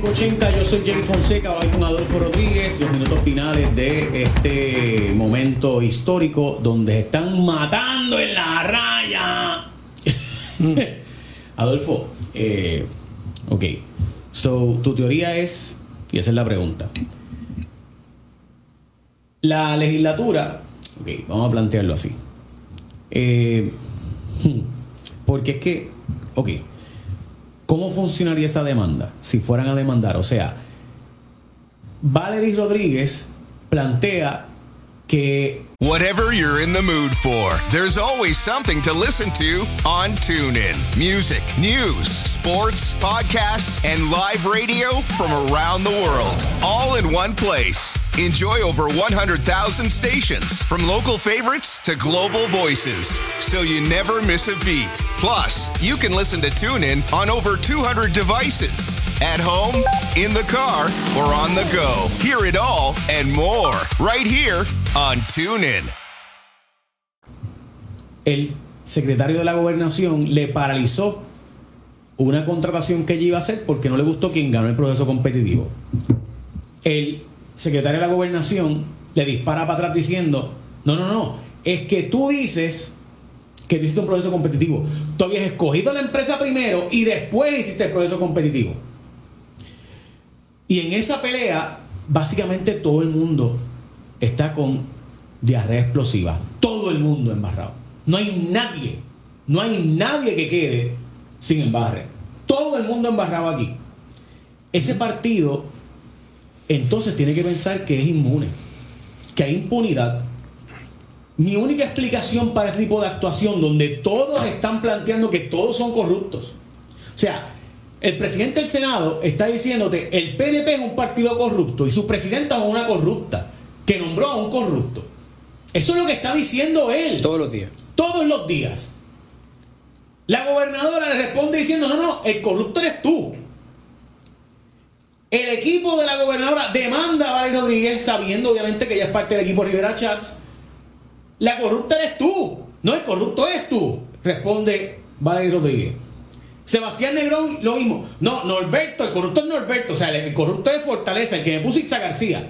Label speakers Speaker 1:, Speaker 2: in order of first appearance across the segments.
Speaker 1: 580, yo soy Jerry Fonseca, voy con Adolfo Rodríguez, los minutos finales de este momento histórico donde están matando en la raya. Adolfo, ok, so tu teoría es, y esa es la pregunta, la legislatura, ok, vamos a plantearlo así, porque es que, ok, ¿cómo funcionaría esa demanda si fueran a demandar? O sea, Valerie Rodríguez plantea que
Speaker 2: whatever you're in the mood for, there's always something to listen to on TuneIn. Music, news, sports, podcasts, and live radio from around the world, all in one place. Enjoy over 100,000 stations, from local favorites to global voices, so you never miss a beat. Plus, you can listen to TuneIn on over 200 devices, at home, in the car, or on the go. Hear it all and more right here on TuneIn.
Speaker 1: El secretario de la Gobernación le paralizó una contratación que ella iba a hacer porque no le gustó quien ganó el proceso competitivo. El secretario de la Gobernación le dispara para atrás diciendo: no, es que tú dices que tú hiciste un proceso competitivo. Tú habías escogido la empresa primero y después hiciste el proceso competitivo. Y en esa pelea, básicamente todo el mundo está con diarrea explosiva. Todo el mundo embarrado. No hay nadie que quede sin embarre. Todo el mundo embarrado aquí. Ese partido entonces tiene que pensar que es inmune, que hay impunidad. Mi única explicación para este tipo de actuación, donde todos están planteando que todos son corruptos. O sea, el presidente del Senado está diciéndote: el PNP es un partido corrupto y su presidenta es una corrupta que nombró a un corrupto. Eso es lo que está diciendo él.
Speaker 3: Todos los días.
Speaker 1: Todos los días. La gobernadora le responde diciendo: no, el corrupto eres tú. El equipo de la gobernadora demanda a Valerie Rodríguez, sabiendo obviamente que ella es parte del equipo Rivera Chats. La corrupta eres tú. No, el corrupto eres tú, responde Valerie Rodríguez. Sebastián Negrón, lo mismo. No, Norberto, el corrupto es Norberto. O sea, el corrupto es Fortaleza, el que me puso Itza García.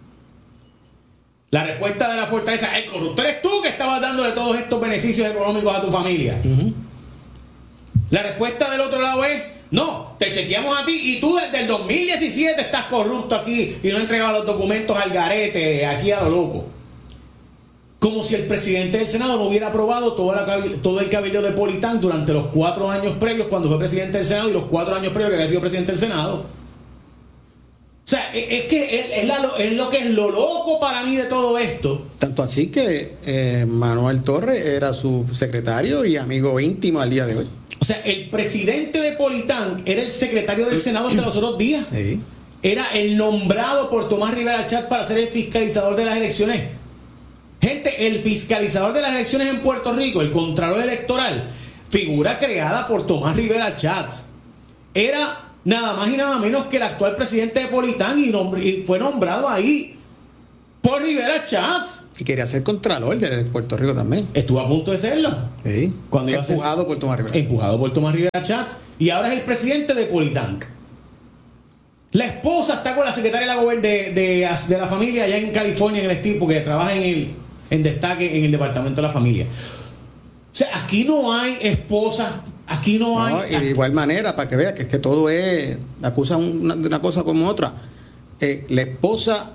Speaker 1: La respuesta de la Fortaleza: el corrupto eres tú, que estabas dándole todos estos beneficios económicos a tu familia. La respuesta del otro lado es: no, te chequeamos a ti y tú desde el 2017 estás corrupto aquí y no entregabas los documentos al garete, aquí a lo loco. Como si el presidente del Senado no hubiera aprobado todo el cabildo de Politán durante los 4 años previos cuando fue presidente del Senado y los 4 años previos que había sido presidente del Senado. O sea, es que es lo que es lo loco para mí de todo esto.
Speaker 3: Tanto así que Manuel Torres era su secretario y amigo íntimo al día de hoy.
Speaker 1: O sea, el presidente de Politán era el secretario del Senado hasta los otros días.
Speaker 3: Sí.
Speaker 1: Era el nombrado por Tomás Rivera Chatz para ser el fiscalizador de las elecciones. Gente, el fiscalizador de las elecciones en Puerto Rico, el Contralor Electoral, figura creada por Tomás Rivera Chatz, era nada más y nada menos que el actual presidente de Politán y fue nombrado ahí por Rivera Chatz.
Speaker 3: Y quería ser contralor de Puerto Rico también.
Speaker 1: Estuvo a punto de serlo.
Speaker 3: Sí.
Speaker 1: Cuando
Speaker 3: empujado por Tomás Rivera.
Speaker 1: Empujado por Tomás Rivera Chatz. Y ahora es el presidente de Politán. La esposa está con la secretaria de la familia allá en California, en el estilo, que trabaja en destaque en el departamento de la familia. O sea, aquí no hay esposa, aquí no hay...
Speaker 3: Y de igual manera, para que vea que es que todo es... Acusan una cosa como otra. La esposa...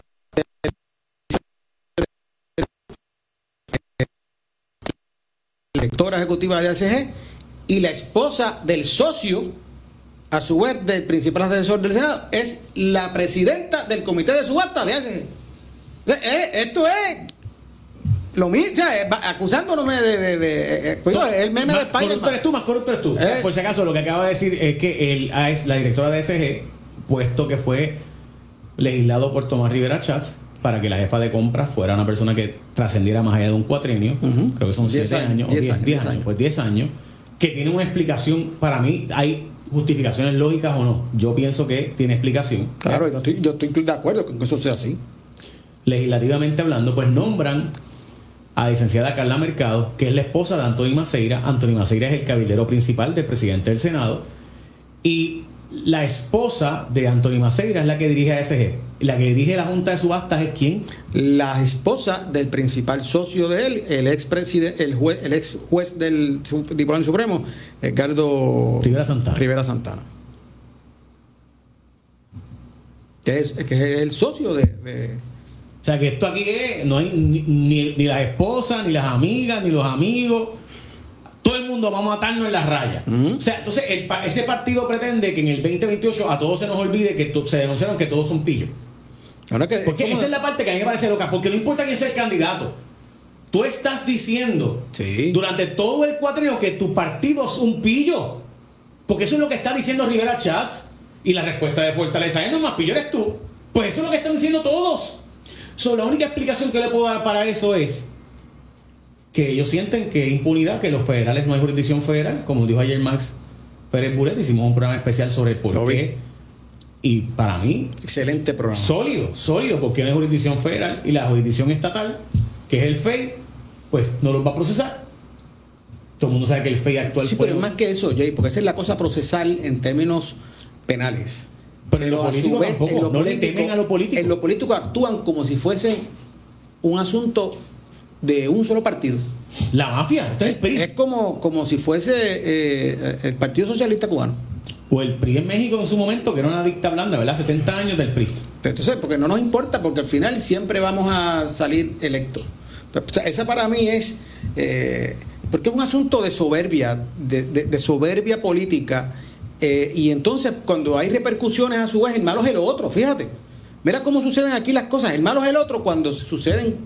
Speaker 3: directora ejecutiva de ACG y la esposa del socio, a su vez del principal asesor del Senado, es la presidenta del comité de subasta de ACG. Esto es lo mismo, o sea, acusándome el meme de España.
Speaker 1: Más corrupto eres tú. O sea, por si acaso, lo que acaba de decir es que la directora de ACG, puesto que fue legislado por Tomás Rivera Chatz, para que la jefa de compras fuera una persona que trascendiera más allá de un cuatrienio, creo que son 7 años, 10 años, pues 10 años, que tiene una explicación. Para mí hay justificaciones lógicas o no. Yo pienso que tiene explicación.
Speaker 3: Claro, yo estoy de acuerdo con que eso sea así.
Speaker 1: Legislativamente hablando, pues nombran a la licenciada Carla Mercado, que es la esposa de Anthony Maceira. Anthony Maceira es el cabildero principal del presidente del Senado, y la esposa de Anthony Maceira es la que dirige ASG. La que dirige la Junta de Subastas es ¿quién?
Speaker 3: La esposa del principal socio de él, el ex juez del Tribunal Supremo, Edgardo Rivera Santana. Que es el socio de...
Speaker 1: O sea, que esto aquí no hay ni las esposas, ni las amigas, ni los amigos. Todo el mundo va a matarnos en las rayas. O sea, entonces ese partido pretende que en el 2028 a todos se nos olvide que se denunciaron que todos son pillos. Porque esa es la parte que a mí me parece loca. Porque no importa quién sea el candidato. Tú estás diciendo durante todo el cuatrienio que tu partido es un pillo. Porque eso es lo que está diciendo Rivera Schatz. Y la respuesta de Fortaleza es: no, más pillo eres tú. Pues eso es lo que están diciendo todos. La única explicación que le puedo dar para eso es que ellos sienten que impunidad, que los federales no hay jurisdicción federal, como dijo ayer Max Pérez Buret. Hicimos un programa especial sobre el por qué. Y para mí,
Speaker 3: excelente programa.
Speaker 1: Sólido, porque no hay jurisdicción federal y la jurisdicción estatal, que es el FEI, pues no los va a procesar. Todo el mundo sabe que el FEI actual
Speaker 3: pero es más que eso, Jay, porque esa es la cosa procesal en términos penales.
Speaker 1: Pero en lo político tampoco, no le temen a lo político.
Speaker 3: En lo político actúan como si fuese un asunto de un solo partido.
Speaker 1: La mafia, esto es el PRI.
Speaker 3: Es como si fuese el Partido Socialista Cubano.
Speaker 1: O el PRI en México en su momento, que era una dicta blanda, ¿verdad? 70 años del PRI.
Speaker 3: Entonces, porque no nos importa, porque al final siempre vamos a salir electos. O sea, esa para mí es... porque es un asunto de soberbia, de soberbia política. Y entonces, cuando hay repercusiones, a su vez, el malo es el otro. Fíjate. Mira cómo suceden aquí las cosas. El malo es el otro cuando suceden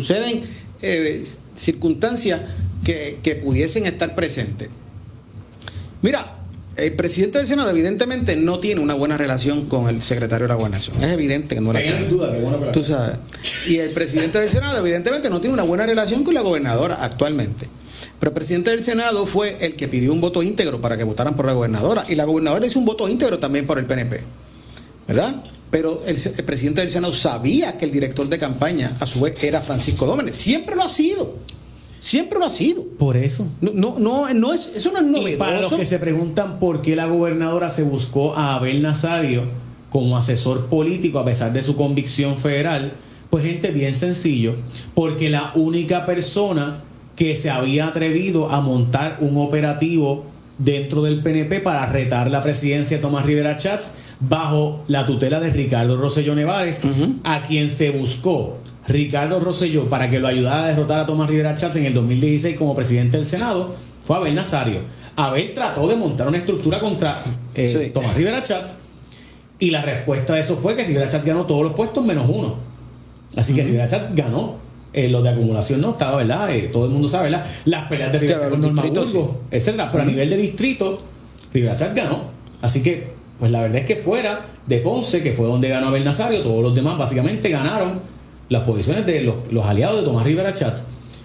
Speaker 3: circunstancias que pudiesen estar presentes. Mira, el presidente del Senado evidentemente no tiene una buena relación con el secretario de la Gobernación. Es evidente que no la tiene.
Speaker 1: Duda, que bueno,
Speaker 3: tú sabes. Y el presidente del Senado evidentemente no tiene una buena relación con la gobernadora actualmente. Pero el presidente del Senado fue el que pidió un voto íntegro para que votaran por la gobernadora. Y la gobernadora hizo un voto íntegro también por el PNP. ¿Verdad? Pero el presidente del Senado sabía que el director de campaña, a su vez, era Francisco Dómenes. Siempre lo ha sido. Siempre lo ha sido.
Speaker 1: Por eso.
Speaker 3: Eso no es novedoso.
Speaker 1: Y para los que se preguntan por qué la gobernadora se buscó a Abel Nazario como asesor político a pesar de su convicción federal, pues gente, bien sencillo, porque la única persona que se había atrevido a montar un operativo dentro del PNP para retar la presidencia de Tomás Rivera Schatz bajo la tutela de Ricardo Rosselló Nevares, a quien se buscó Ricardo Rosselló para que lo ayudara a derrotar a Tomás Rivera Schatz en el 2016 como presidente del Senado, fue Abel Nazario. Abel trató de montar una estructura contra Tomás Rivera Schatz, y la respuesta de eso fue que Rivera Schatz ganó todos los puestos menos uno. Así que Rivera Schatz ganó. Lo de acumulación no estaba, ¿verdad? Todo el mundo sabe, ¿verdad? Las peleas de Rivera Schatz con Norma Burgos, etcétera. Pero a nivel de distrito, Rivera Schatz ganó. Así que, pues la verdad es que fuera de Ponce, que fue donde ganó Abel Nazario, todos los demás básicamente ganaron las posiciones de los aliados de Tomás Rivera Schatz.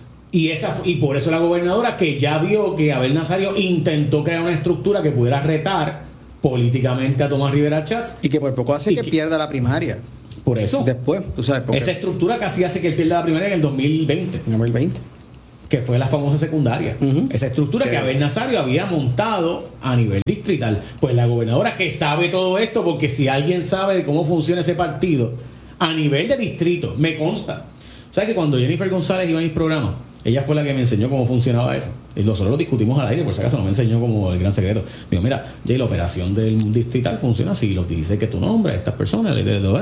Speaker 1: Y por eso la gobernadora, que ya vio que Abel Nazario intentó crear una estructura que pudiera retar políticamente a Tomás Rivera Schatz.
Speaker 3: Y que por poco hace que pierda la primaria.
Speaker 1: Por eso.
Speaker 3: Después, tú sabes.
Speaker 1: Esa estructura casi hace que él pierda la primaria en el 2020. Que fue la famosa secundaria. Esa estructura que Abel Nazario había montado a nivel distrital. Pues la gobernadora, que sabe todo esto, porque si alguien sabe de cómo funciona ese partido a nivel de distrito, me consta. ¿Sabes que cuando Jennifer González iba a mis programas, ella fue la que me enseñó cómo funcionaba eso? Y nosotros lo discutimos al aire, por si acaso no me enseñó como el gran secreto. Digo, mira, Jay, la operación del distrital funciona así, lo que dice que tu nombre a estas personas,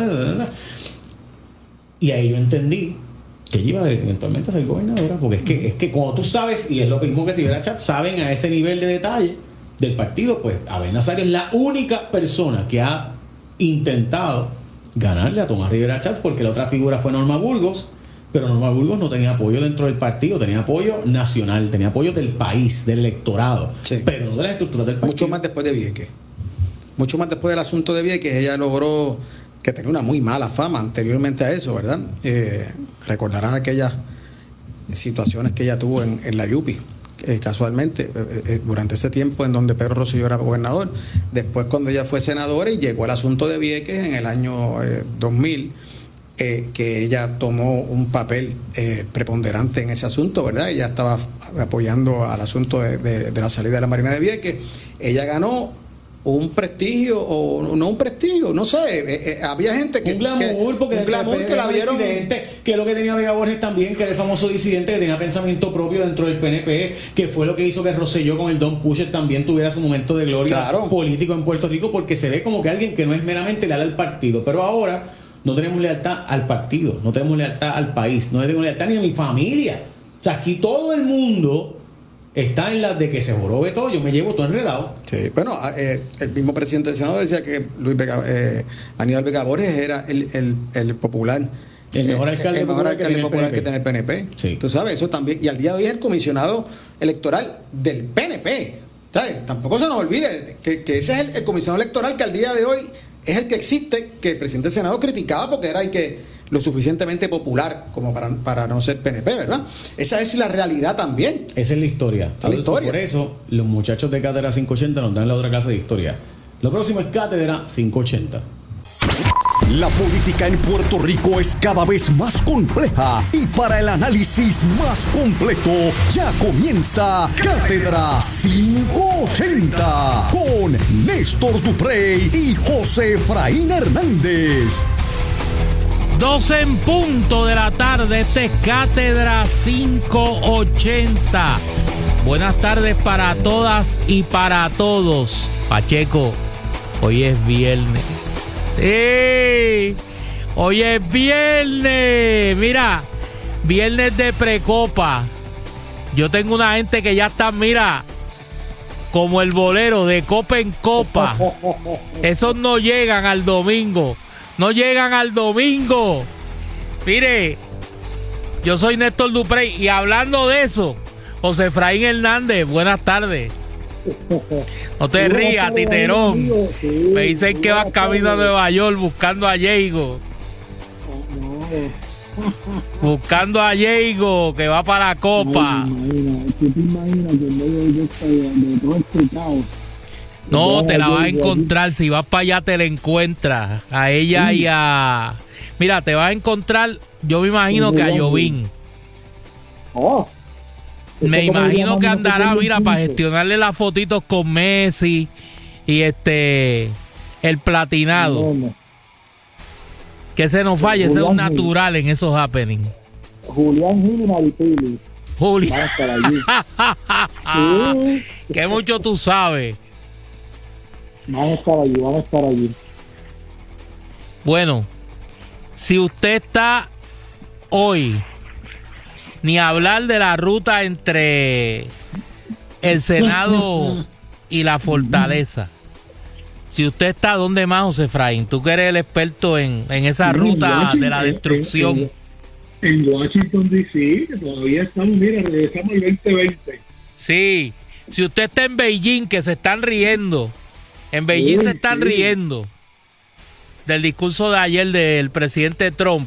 Speaker 1: y ahí yo entendí que ella iba eventualmente a ser gobernadora, porque es que cuando tú sabes, y es lo mismo que Rivera Schatz, saben a ese nivel de detalle del partido, pues Abel Nazario es la única persona que ha intentado ganarle a Tomás Rivera Schatz, porque la otra figura fue Norma Burgos. Pero Norma Burgos no tenía apoyo dentro del partido, tenía apoyo nacional, tenía apoyo del país, del electorado, pero no de las estructuras del partido.
Speaker 3: Mucho más después de Vieques. Mucho más después del asunto de Vieques, ella logró, que tenía una muy mala fama anteriormente a eso, ¿verdad? Recordarás aquellas situaciones que ella tuvo en la Yupi, casualmente, durante ese tiempo en donde Pedro Rosselló era gobernador. Después, cuando ella fue senadora y llegó al asunto de Vieques en el año 2000, que ella tomó un papel preponderante en ese asunto, ¿verdad? Ella estaba apoyando al asunto de la salida de la Marina de Vieques. Ella ganó un prestigio, o no un prestigio, no sé, había gente que...
Speaker 1: Un glamour, porque
Speaker 3: un glamour que la vieron...
Speaker 1: Que es lo que tenía Vega Borges también, que era el famoso disidente que tenía pensamiento propio dentro del PNP, que fue lo que hizo que Rosselló con el Don Pusher también tuviera su momento de gloria político en Puerto Rico, porque se ve como que alguien que no es meramente leal al partido. Pero ahora no tenemos lealtad al partido, no tenemos lealtad al país, no tenemos lealtad ni a mi familia. O sea, aquí todo el mundo está en la de que se jorobe todo, yo me llevo todo enredado.
Speaker 3: Sí, bueno, el mismo presidente del Senado decía que Aníbal Vega Borges era el popular.
Speaker 1: El mejor alcalde
Speaker 3: popular que tiene el PNP.
Speaker 1: Sí.
Speaker 3: Tú sabes, eso también. Y al día de hoy es el comisionado electoral del PNP. ¿Sabes? Tampoco se nos olvide que ese es el comisionado electoral que al día de hoy es el que existe, que el presidente del Senado criticaba porque era lo suficientemente popular como para no ser PNP, ¿verdad? Esa es la realidad también.
Speaker 1: Esa es la historia. Por eso los muchachos de Cátedra 580 nos dan la otra clase de historia. Lo próximo es Cátedra 580.
Speaker 4: La política en Puerto Rico es cada vez más compleja y para el análisis más completo ya comienza Cátedra 580 con Néstor Duprey y José Efraín Hernández.
Speaker 5: 12 en punto de la tarde, este es Cátedra 580. Buenas tardes para todas y para todos. Pacheco, hoy es viernes. ¡Sí! Hoy es viernes. Mira, viernes de precopa. Yo tengo una gente que ya está, mira, como el bolero de copa en copa. Esos no llegan al domingo. No llegan al domingo. Mire, yo soy Néstor Duprey y hablando de eso, José Efraín Hernández, buenas tardes. No te rías, titerón. Me dicen que vas camino a Nueva York buscando a Diego. Buscando a Diego, que va para la Copa.
Speaker 6: ¿Tú te imaginas que en medio de todo este caos?
Speaker 5: No, te la vas a encontrar. Si vas para allá te la encuentras. A ella y a... Mira, te vas a encontrar, yo me imagino que a Jovín. Me imagino que andará, mira, para gestionarle las fotitos con Messi y el platinado. Que se nos falle, ese es un natural en esos happenings.
Speaker 6: Julián Gil y Maripili.
Speaker 5: Julián.
Speaker 6: Van a estar allí.
Speaker 5: Que mucho tú sabes.
Speaker 6: Van a estar allí.
Speaker 5: Bueno, si usted está hoy, ni hablar de la ruta entre el Senado y la Fortaleza. Si usted está, ¿dónde más, José Efraín? Tú que eres el experto en esa ruta de la destrucción.
Speaker 6: En Washington, D.C., que todavía estamos, mira, regresamos al 2020.
Speaker 5: Sí, si usted está en Beijing, que se están riendo. En Beijing se están riendo del discurso de ayer del presidente Trump.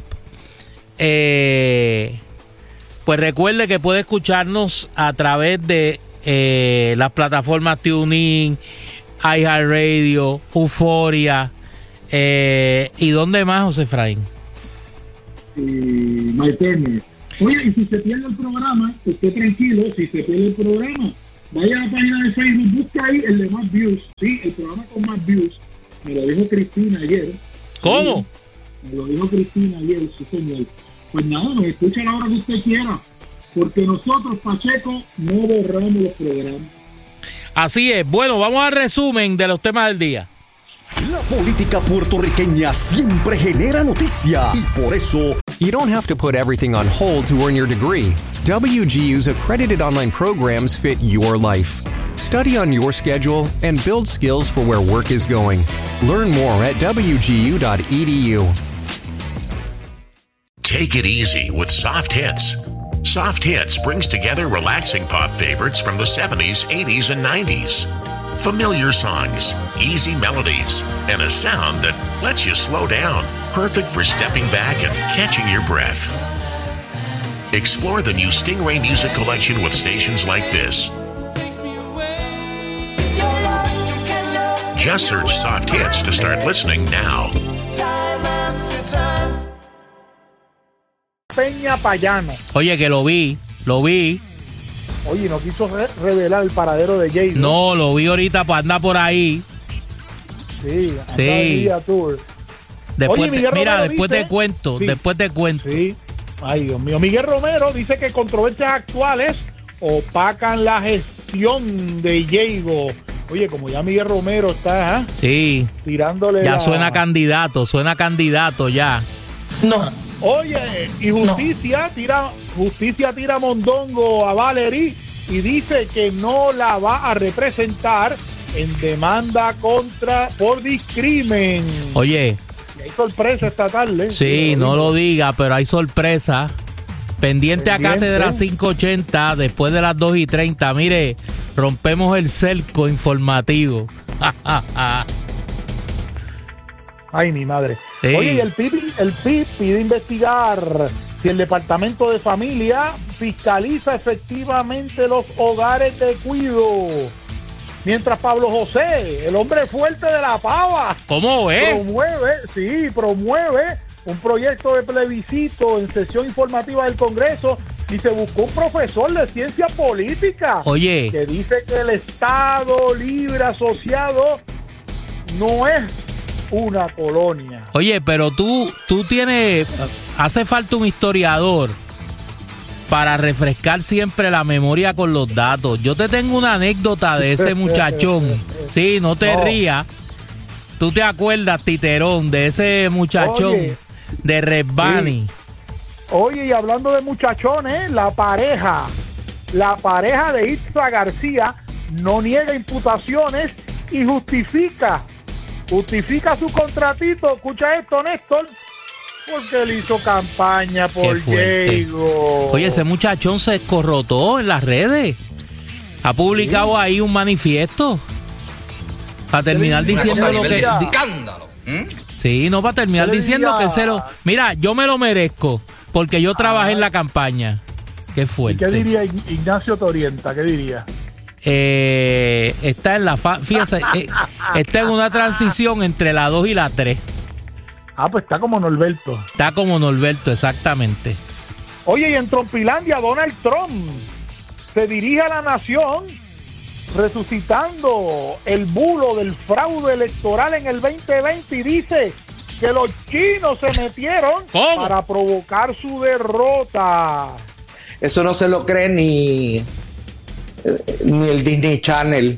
Speaker 5: Pues recuerde que puede escucharnos a través de las plataformas TuneIn, iHeartRadio, Euforia, ¿y dónde más, José Efraín?
Speaker 6: MyTurner. Oye, y si se pierde el programa, esté tranquilo, si se pierde el programa, vaya a la página de Facebook, busca ahí el de más views, sí, el programa con más views. Me lo dijo Cristina ayer.
Speaker 5: ¿Cómo?
Speaker 6: Me lo dijo Cristina ayer, sí señor. Pues nada, nos escucha a la hora que usted quiera, porque nosotros, Pacheco, no borramos los programas.
Speaker 5: Así es. Bueno, vamos al resumen de los temas del día.
Speaker 4: La política puertorriqueña siempre genera noticia y por eso...
Speaker 7: You don't have to put everything on hold to earn your degree. WGU's accredited online programs fit your life. Study on your schedule and build skills for where work is going. Learn more at wgu.edu.
Speaker 8: Take it easy with Soft Hits. Soft Hits brings together relaxing pop favorites from the 70s, 80s, and 90s. Familiar songs, easy melodies, and a sound that lets you slow down. Perfect for stepping back and catching your breath. Explore the new Stingray Music Collection with stations like this. Just search Soft Hits to start listening now.
Speaker 6: Peña Payano.
Speaker 5: Oye, que lo vi.
Speaker 6: Oye, no quiso revelar el paradero de Jay.
Speaker 5: No, lo vi ahorita para andar por ahí.
Speaker 6: Sí.
Speaker 5: Sí.
Speaker 6: Tour.
Speaker 5: Después,
Speaker 6: Oye, Miguel
Speaker 5: mira,
Speaker 6: Romero
Speaker 5: después
Speaker 6: dice-
Speaker 5: te cuento,
Speaker 6: Sí.
Speaker 5: después te cuento.
Speaker 6: Sí. Ay, Dios mío. Miguel Romero dice que controversias actuales opacan la gestión de Diego. Oye, como ya Miguel Romero está
Speaker 5: Sí,
Speaker 6: tirándole
Speaker 5: ya
Speaker 6: la-
Speaker 5: suena candidato ya.
Speaker 3: No.
Speaker 6: Oye, y Justicia tira mondongo a Valerie y dice que no la va a representar en demanda por discrimen.
Speaker 5: Oye,
Speaker 6: Y hay sorpresa esta tarde.
Speaker 5: sí, no lo diga, pero hay sorpresa. Pendiente a
Speaker 6: Pendiente.
Speaker 5: Cátedra 580, después de las 2:30. Mire, rompemos el cerco informativo.
Speaker 6: Ay, mi madre.
Speaker 5: Sí.
Speaker 6: Oye, y el PIB pide investigar si el Departamento de Familia fiscaliza efectivamente los hogares de cuido. Mientras Pablo José, el hombre fuerte de la pava,
Speaker 5: ¿Cómo ves?
Speaker 6: promueve un proyecto de plebiscito en sesión informativa del Congreso y se buscó un profesor de ciencia política
Speaker 5: Oye,
Speaker 6: que dice que el Estado Libre Asociado no es una colonia.
Speaker 5: oye, pero tú tienes, hace falta un historiador para refrescar siempre la memoria con los datos. Yo te tengo una anécdota de ese muchachón. Sí, no te rías. Tú te acuerdas, Titerón, de ese muchachón
Speaker 6: Oye,
Speaker 5: de Red Bunny.
Speaker 6: sí. Oye, y hablando de muchachones, la pareja de Itza García no niega imputaciones y justifica su contratito. Escucha esto, Néstor, porque él hizo campaña por
Speaker 5: Qué fuerte.
Speaker 6: Diego.
Speaker 5: Oye, ese muchachón se escorrotó en las redes. Ha publicado ahí un manifiesto. Para terminar diciendo lo que...
Speaker 9: escándalo.
Speaker 5: Sí, no, para terminar
Speaker 6: Yo le
Speaker 5: diciendo
Speaker 6: diría-
Speaker 5: que se lo... Mira, yo me lo merezco porque yo trabajé en la campaña. Qué
Speaker 6: ¿Y
Speaker 5: fuerte.
Speaker 6: qué diría Ignacio Torienta? ¿Qué diría?
Speaker 5: Está en la... Fíjese, está en una transición entre la 2 y la 3.
Speaker 6: Ah, pues está como Norberto.
Speaker 5: Está como Norberto, exactamente.
Speaker 6: Oye, y en Trumpilandia, Donald Trump se dirige a la nación resucitando el bulo del fraude electoral en el 2020 y dice que los chinos se metieron
Speaker 5: ¿Cómo?
Speaker 6: para provocar su derrota.
Speaker 9: Eso no se lo cree ni el Disney Channel.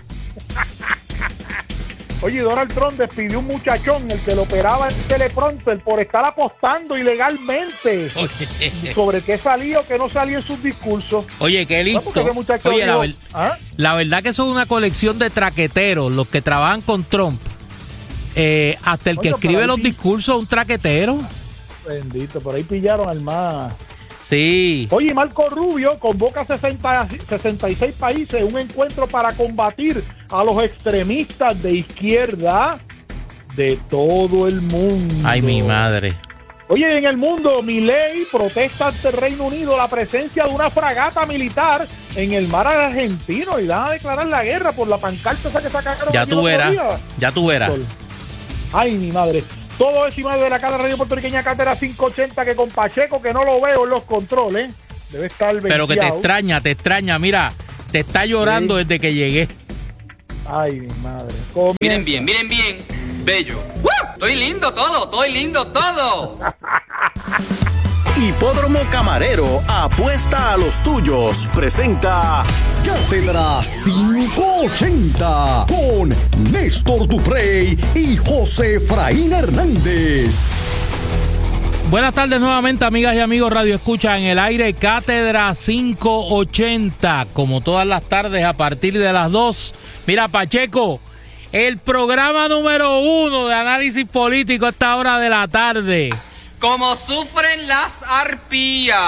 Speaker 6: Oye, Donald Trump despidió un muchachón, el que lo operaba en teleprompter, por estar apostando ilegalmente sobre qué salía o qué no salía en sus discursos.
Speaker 5: Oye, qué
Speaker 6: Bueno, porque
Speaker 5: listo.
Speaker 6: ese muchacho
Speaker 5: Oye,
Speaker 6: dijo, ¿ah?
Speaker 5: la verdad que son una colección de traqueteros, los que trabajan con Trump. Hasta el que
Speaker 6: Oye,
Speaker 5: escribe
Speaker 6: pero ahí
Speaker 5: los
Speaker 6: sí.
Speaker 5: discursos es un traquetero.
Speaker 6: Bendito, por ahí pillaron al más.
Speaker 5: Sí.
Speaker 6: Oye, Marco Rubio convoca a 66 países en un encuentro para combatir a los extremistas de izquierda de todo el mundo.
Speaker 5: Ay, mi madre.
Speaker 6: Oye, en el mundo, Milei protesta ante el Reino Unido la presencia de una fragata militar en el mar argentino y van a declarar la guerra por la pancarta esa que sacaron.
Speaker 5: Ya
Speaker 6: allí
Speaker 5: tú
Speaker 6: el otro
Speaker 5: verás.
Speaker 6: día.
Speaker 5: Ya tú verás.
Speaker 6: Ay, mi madre. Todo eso y más de la cara radio puertorriqueña Cátedra 580 que con Pacheco, que no lo veo en los controles. Debe estar
Speaker 5: Pero que te
Speaker 6: venteado.
Speaker 5: extraña. Mira, te está llorando
Speaker 6: Sí.
Speaker 5: desde que llegué.
Speaker 6: Ay, mi madre.
Speaker 10: Miren bien. Bello. Estoy lindo todo.
Speaker 4: Hipódromo Camarero, apuesta a los tuyos. Presenta Cátedra 580 con Néstor Duprey y José Efraín Hernández.
Speaker 5: Buenas tardes nuevamente, amigas y amigos Radio Escucha en el aire, Cátedra 580, como todas las tardes a partir de las 2. Mira, Pacheco, el programa número 1 de análisis político a esta hora de la tarde.
Speaker 10: Como sufren las arpías.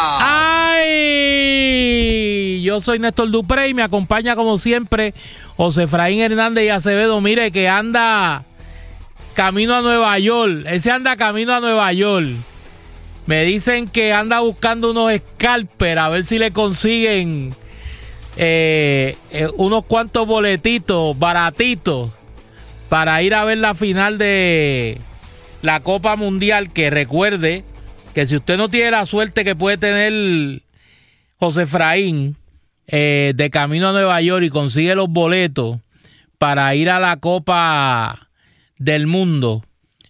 Speaker 5: ¡Ay! Yo soy Néstor Duprey y me acompaña como siempre José Efraín Hernández y Acevedo. Mire que anda camino a Nueva York. Ese anda camino a Nueva York. Me dicen que anda buscando unos scalpers a ver si le consiguen unos cuantos boletitos baratitos para ir a ver la final de la Copa Mundial. Que recuerde que si usted no tiene la suerte que puede tener José Efraín de camino a Nueva York y consigue los boletos para ir a la Copa del mundo,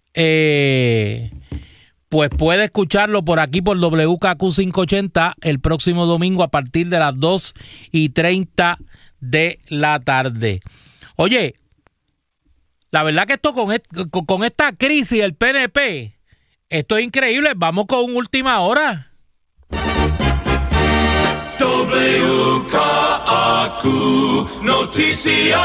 Speaker 5: pues puede escucharlo por aquí por WKQ 580 el próximo domingo a partir de las 2:30 de la tarde. Oye, la verdad que esto con esta crisis del PNP, esto es increíble. Vamos con última hora.
Speaker 11: WKQ Noticias.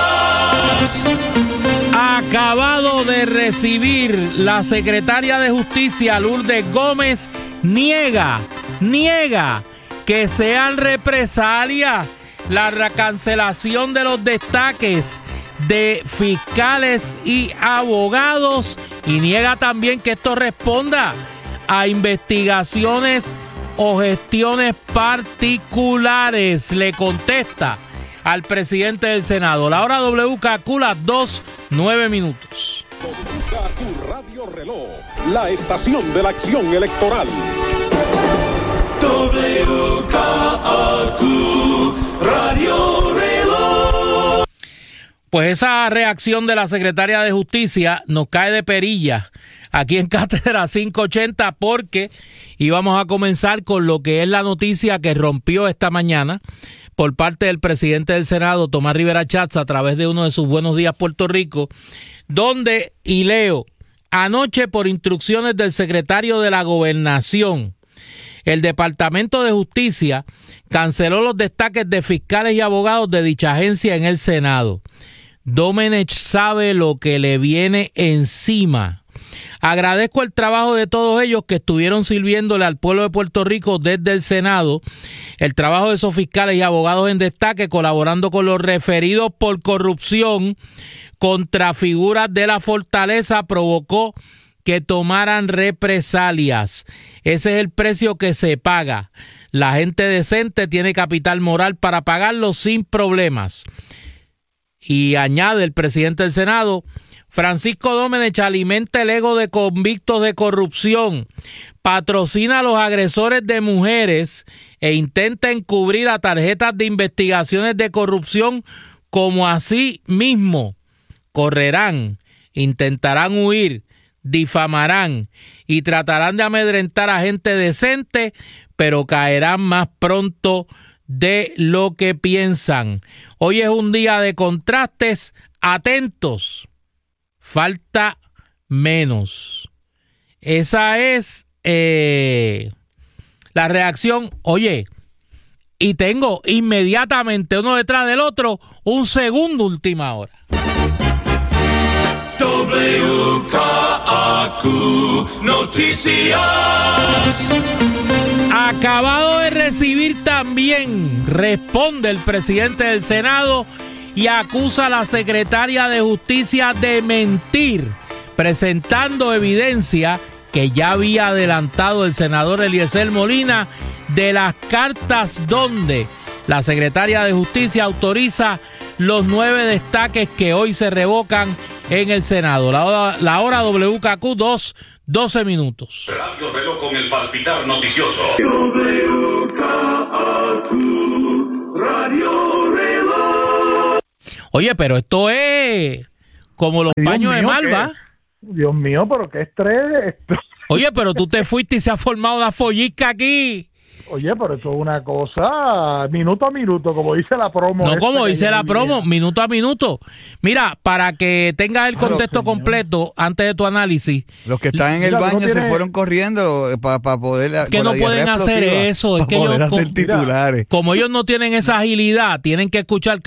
Speaker 5: Acabado de recibir la secretaria de Justicia, Lourdes Gómez, niega que sean represalias la cancelación de los destaques de fiscales y abogados, y niega también que esto responda a investigaciones o gestiones particulares. Le contesta al presidente del Senado. La hora WKQ, las 2:09.
Speaker 12: WKQ Radio Reloj, la estación de la acción electoral.
Speaker 11: WKQ Radio Reloj.
Speaker 5: Pues esa reacción de la secretaria de Justicia nos cae de perilla aquí en Cátedra 580, porque íbamos a comenzar con lo que es la noticia que rompió esta mañana por parte del presidente del Senado, Tomás Rivera Schatz, a través de uno de sus Buenos Días Puerto Rico, donde, y leo, anoche por instrucciones del secretario de la Gobernación, el Departamento de Justicia canceló los destaques de fiscales y abogados de dicha agencia en el Senado. Domenech sabe lo que le viene encima. Agradezco el trabajo de todos ellos que estuvieron sirviéndole al pueblo de Puerto Rico desde el Senado. El trabajo de esos fiscales y abogados en destaque, colaborando con los referidos por corrupción contra figuras de la fortaleza, provocó que tomaran represalias. Ese es el precio que se paga. La gente decente tiene capital moral para pagarlo sin problemas. Y añade el presidente del Senado: Francisco Domenech alimenta el ego de convictos de corrupción, patrocina a los agresores de mujeres e intenta encubrir a tarjetas de investigaciones de corrupción, como así mismo correrán, intentarán huir, difamarán y tratarán de amedrentar a gente decente, pero caerán más pronto de lo que piensan. Hoy es un día de contrastes. Atentos. Falta menos. Esa es la reacción. Oye, y tengo inmediatamente uno detrás del otro un segundo última hora.
Speaker 11: WKQ Noticias.
Speaker 5: Acabado de recibir también, responde el presidente del Senado y acusa a la secretaria de Justicia de mentir, presentando evidencia que ya había adelantado el senador Eliezer Molina de las cartas donde la secretaria de Justicia autoriza los 9 destaques que hoy se revocan en el Senado. La hora WKQ 2:12.
Speaker 11: Radio Reloj con el palpitar noticioso. Radio Reloj.
Speaker 5: Oye, pero esto es como los paños de Malva.
Speaker 6: Dios mío, pero qué estrés.
Speaker 5: Oye, pero tú te fuiste y se ha formado una follica aquí.
Speaker 6: Oye, pero esto es una cosa minuto a minuto, como dice la promo.
Speaker 5: No, como dice la promo, minuto a minuto. Mira, para que tengas el contexto completo antes de tu análisis.
Speaker 13: Los que están en el baño se fueron corriendo para poder...
Speaker 5: Que no pueden hacer eso. Es que
Speaker 13: poder hacer titulares.
Speaker 5: Como ellos no tienen esa agilidad, tienen que escuchar